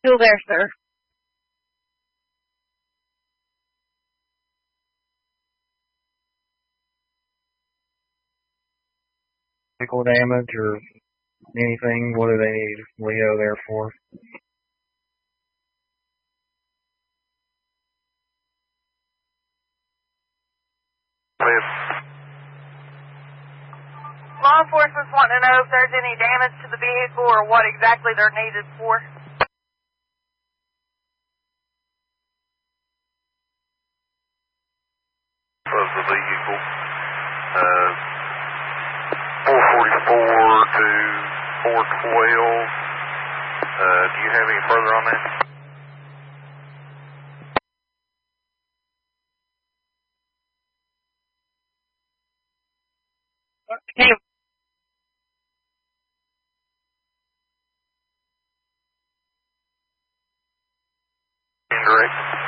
Still there, sir. Vehicle damage or anything? What do they need Leo there for? Law enforcement's wanting to know if there's any damage to the vehicle or what exactly they're needed for. Of the vehicle, 444 to 412. Do you have any further on that? Okay. Indirect.